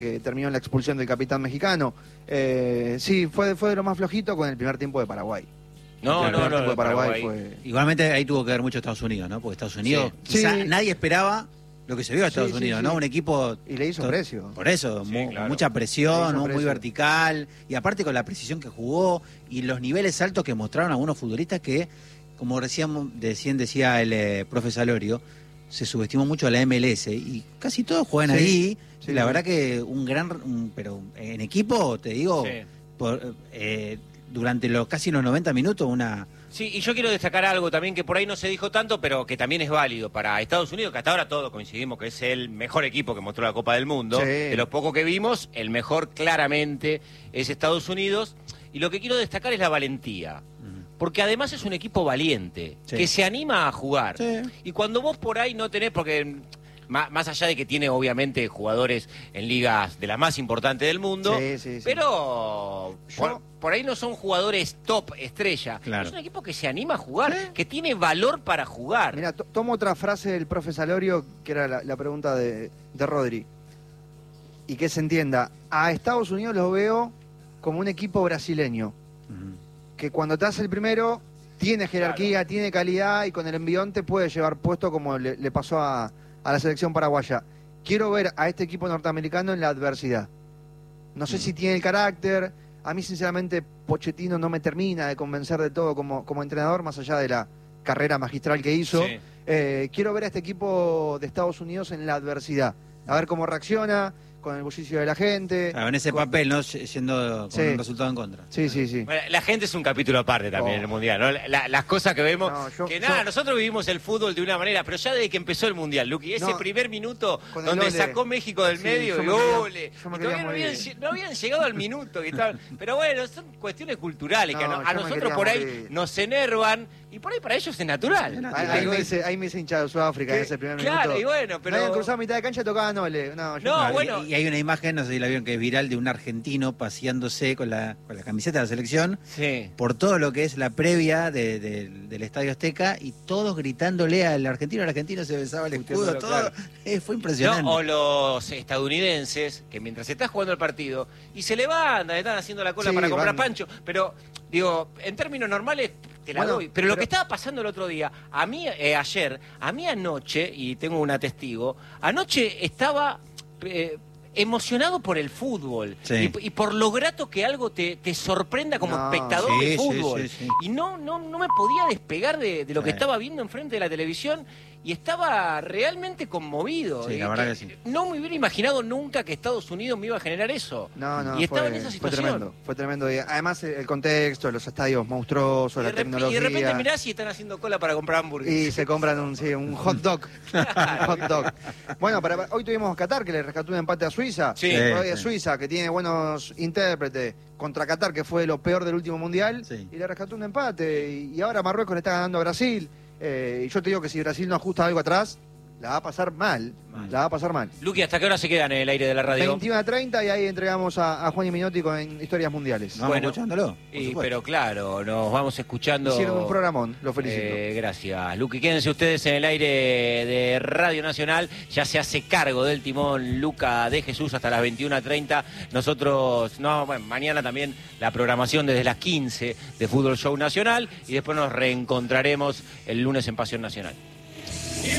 que terminó en la expulsión del capitán mexicano. Sí, fue de lo más flojito con el primer tiempo de Paraguay. No, el primer tiempo de Paraguay fue... Igualmente ahí tuvo que ver mucho Estados Unidos, ¿no? Porque Estados Unidos, quizá nadie esperaba lo que se vio a Estados Unidos, ¿no? Un equipo... Y le hizo precio. Por eso, claro. mucha presión, muy vertical, y aparte con la precisión que jugó, y los niveles altos que mostraron algunos futbolistas que, como recién decía el profe Salorio, se subestimó mucho a la MLS, y casi todos juegan ahí, y la verdad que pero en equipo, te digo, durante casi los 90 minutos, Sí, y yo quiero destacar algo también que por ahí no se dijo tanto, pero que también es válido para Estados Unidos, que hasta ahora todos coincidimos que es el mejor equipo que mostró la Copa del Mundo. Sí. De los pocos que vimos, el mejor claramente es Estados Unidos. Y lo que quiero destacar es la valentía. Porque además es un equipo valiente, que se anima a jugar. Sí. Y cuando vos por ahí no tenés, porque más allá de que tiene obviamente jugadores en ligas de las más importantes del mundo, pero por ahí no son jugadores top, estrella. Claro. Es un equipo que se anima a jugar, que tiene valor para jugar. Mira, tomo otra frase del profe Salorio, que era la pregunta de Rodri. Y que se entienda, a Estados Unidos los veo como un equipo brasileño. Que cuando te hace el primero, tiene jerarquía, tiene calidad, y con el envión te puede llevar puesto como le pasó a la selección paraguaya. Quiero ver a este equipo norteamericano en la adversidad. No sé si tiene el carácter. A mí, sinceramente, Pochettino no me termina de convencer de todo como entrenador, más allá de la carrera magistral que hizo. Sí. Quiero ver a este equipo de Estados Unidos en la adversidad. A ver cómo reacciona, con el bullicio de la gente. Claro, en ese papel, ¿no? Siendo con un resultado en contra. Sí. Bueno, la gente es un capítulo aparte también en el Mundial, ¿no? Las cosas que vemos. Nosotros vivimos el fútbol de una manera, pero ya desde que empezó el Mundial, Luqui, ese primer minuto donde sacó México del medio y ole. Todavía no habían llegado al minuto. Pero bueno, son cuestiones culturales que a nosotros por ahí nos enervan. Y por ahí para ellos es natural. Ahí me hice hinchado Sudáfrica en ese primer minuto. Claro, y bueno, pero... Nadie cruzado a mitad de cancha y tocaba Nole. Bueno. Y hay una imagen, no sé si la vieron, que es viral, de un argentino paseándose con la camiseta de la selección por todo lo que es la previa del Estadio Azteca, y todos gritándole al argentino se besaba el escudo, todo. Fue impresionante. O los estadounidenses, que mientras estás jugando el partido, y se levantan, están haciendo la cola para comprar pancho, pero, digo, en términos normales... Te la doy. Pero lo que estaba pasando el otro día, a mí anoche, y tengo una testigo, anoche estaba emocionado por el fútbol y por lo grato que algo te sorprenda como espectador de fútbol. Y no me podía despegar de lo que estaba viendo enfrente de la televisión. Y estaba realmente conmovido. Sí, la verdad que sí. No me hubiera imaginado nunca que Estados Unidos me iba a generar eso. Y estaba en esa situación. Fue tremendo. Y además el contexto, los estadios monstruosos, la tecnología. Y de repente mirás y están haciendo cola para comprar hamburguesas. Y se compran un hot dog. Un hot dog. Bueno, hoy tuvimos Qatar, que le rescató un empate a Suiza. Hoy es Suiza, que tiene buenos intérpretes, contra Qatar, que fue lo peor del último mundial. Y le rescató un empate. Y ahora Marruecos le está ganando a Brasil. Y yo te digo que si Brasil no ajusta algo atrás, la va a pasar mal. La va a pasar mal. Luqui, ¿hasta qué hora se quedan en el aire de la radio? 21:30, y ahí entregamos a Juan y Minotti con Historias Mundiales. Vamos escuchándolo. Pero claro, nos vamos escuchando. Hicieron un programón, lo felicito. Gracias, Luqui. Quédense ustedes en el aire de Radio Nacional. Ya se hace cargo del timón Luca de Jesús hasta las 21:30. Nosotros, mañana también la programación desde las 15 de Fútbol Show Nacional. Y después nos reencontraremos el lunes en Pasión Nacional.